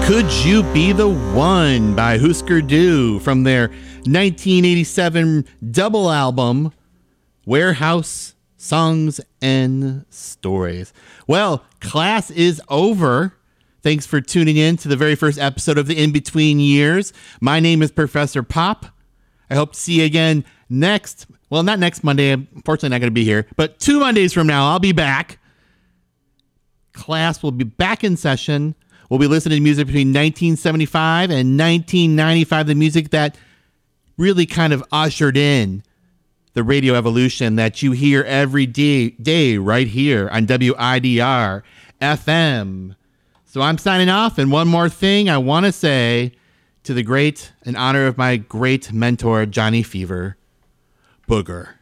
Could You Be the One by Husker Du from their 1987 double album, Warehouse Songs and Stories. Well, class is over. Thanks for tuning in to the very first episode of the In Between Years. My name is Professor Pop. I hope to see you again not next Monday. I'm unfortunately not going to be here, but 2 Mondays from now, I'll be back. Class will be back in session. We'll be listening to music between 1975 and 1995, the music that really kind of ushered in the radio evolution that you hear every day right here on WIDR FM. So I'm signing off, and one more thing I want to say to the great, in honor of my great mentor, Johnny Fever, Booger.